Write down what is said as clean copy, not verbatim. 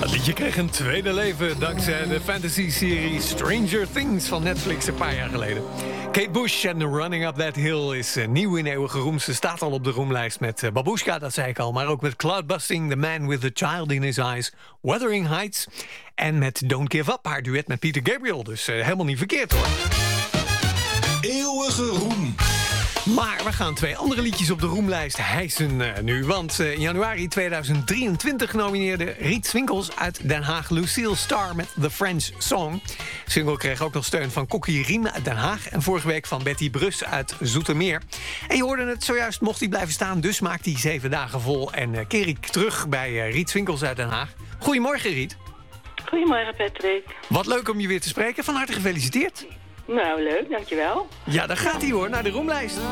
Dat liedje kreeg een tweede leven dankzij de fantasy-serie Stranger Things van Netflix een paar jaar geleden. Kate Bush en Running Up That Hill is nieuw in eeuwige roem. Ze staat al op de roemlijst met Babushka, dat zei ik al. Maar ook met Cloudbusting, The Man With The Child In His Eyes, Wuthering Heights. En met Don't Give Up, haar duet met Peter Gabriel. Dus helemaal niet verkeerd hoor. Eeuwige roem. Maar we gaan twee andere liedjes op de roemlijst hijsen nu. Want in januari 2023 nomineerde Riet Swinkels uit Den Haag Lucille Starr met The French Song. Single kreeg ook nog steun van Kokkie Riem uit Den Haag en vorige week van Betty Brus uit Zoetermeer. En je hoorde het zojuist, mocht hij blijven staan, dus maakt hij 7 dagen vol. En keer ik terug bij Riet Swinkels uit Den Haag. Goedemorgen, Riet. Goedemorgen, Patrick. Wat leuk om je weer te spreken. Van harte gefeliciteerd. Nou, leuk, dankjewel. Ja, daar gaat hij hoor, naar de roemlijst.